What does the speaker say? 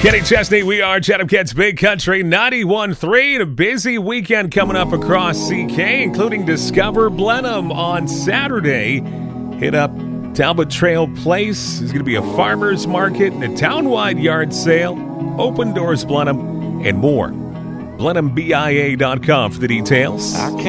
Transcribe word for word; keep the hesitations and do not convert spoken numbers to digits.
Kenny Chesney, we are Chatham Kids Big Country ninety-one point three. A busy weekend coming up across C K, including Discover Blenheim on Saturday. Hit up Talbot Trail Place. There's going to be a farmer's market and a town-wide yard sale. Open Doors Blenheim and more. Blenheim B I A dot com for the details. I can't